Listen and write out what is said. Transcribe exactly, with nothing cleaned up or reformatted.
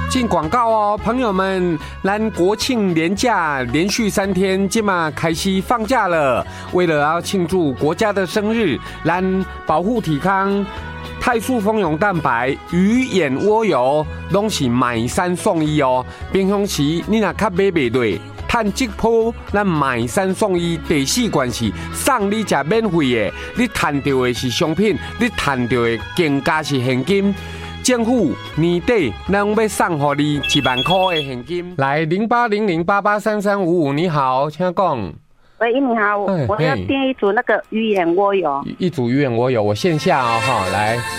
进广告哦，朋友们，咱国庆连假连续三天，今嘛开始放假了。为了要庆祝国家的生日，咱保护体康、泰素蜂蛹蛋白、鱼眼蜗油，拢是买三送一哦。平常时你若较买袂落，趁这波咱买三送一，第四关是送你只免费的，你赚到的是商品，你赚到的更加是现金。政府年底咱要送给你一万块的现金。来零八零零八八三三五五，你好，请讲。 喂，你好，我要订一组那个鱼眼蜗油。 一组鱼眼蜗油，我线下哦哈，来。